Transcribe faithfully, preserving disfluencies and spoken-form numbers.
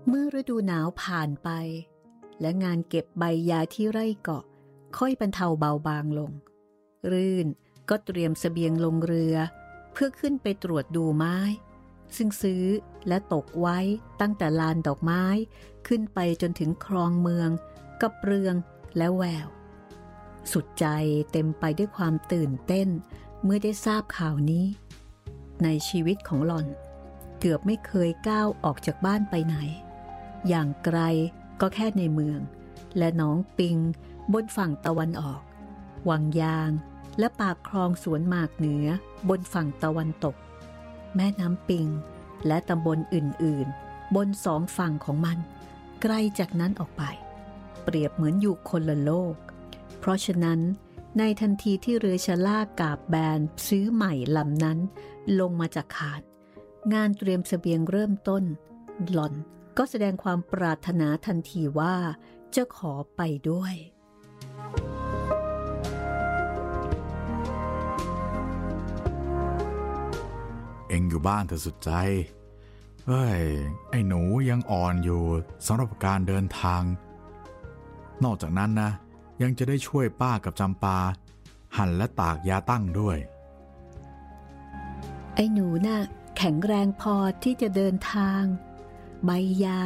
เมื่อฤดูหนาวผ่านไปและงานเก็บใบยาที่ไร่เกาะค่อยบรรเทาเบาบางลงรื่นก็เตรียมเสบียงลงเรือเพื่อขึ้นไปตรวจดูไม้ซึ่งซื้อและตกไว้ตั้งแต่ลานดอกไม้ขึ้นไปจนถึงคลองเมืองกับเรืองและแววสุดใจเต็มไปด้วยความตื่นเต้นเมื่อได้ทราบข่าวนี้ในชีวิตของหล่อนเกือบไม่เคยก้าวออกจากบ้านไปไหนอย่างไกลก็แค่ในเมืองและหนองปิงบนฝั่งตะวันออกวังยางและปากคลองสวนหมากเหนือบนฝั่งตะวันตกแม่น้ำปิงและตำบลอื่นๆบนสองฝั่งของมันไกลจากนั้นออกไปเปรียบเหมือนอยู่คนละโลกเพราะฉะนั้นในทันทีที่เรือชะล่ากาบแบนซื้อใหม่ลำนั้นลงมาจากคานงานเตรียมเสบียงเริ่มต้นหล่อนก็แสดงความปรารถนาทันทีว่าจะขอไปด้วยเอ็งอยู่บ้านเธอสุดใจเอ้ยไอ้หนูยังอ่อนอยู่สำหรับการเดินทางนอกจากนั้นนะยังจะได้ช่วยป้ากับจำปาหั่นและตากยาตั้งด้วยไอ้หนูน่ะแข็งแรงพอที่จะเดินทางใบยา